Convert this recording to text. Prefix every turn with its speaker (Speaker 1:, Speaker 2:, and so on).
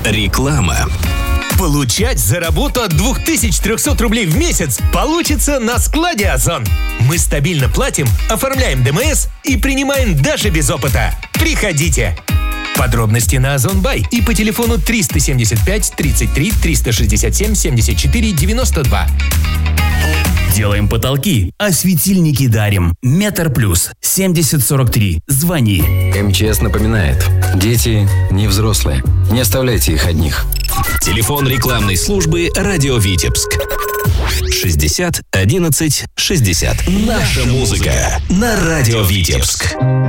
Speaker 1: Реклама. Получать за работу от 2300 рублей в месяц получится на складе «Озон». Мы стабильно платим, оформляем ДМС и принимаем даже без опыта. Приходите! Подробности на Озон Бай и по телефону 375 33 367 74 92.
Speaker 2: Делаем потолки, а светильники дарим. Метр плюс 7043. Звони.
Speaker 3: МЧС напоминает: дети не взрослые. Не оставляйте их одних.
Speaker 1: Телефон рекламной службы «Радио Витебск». 60 11 60. Наша музыка на «Радио Витебск».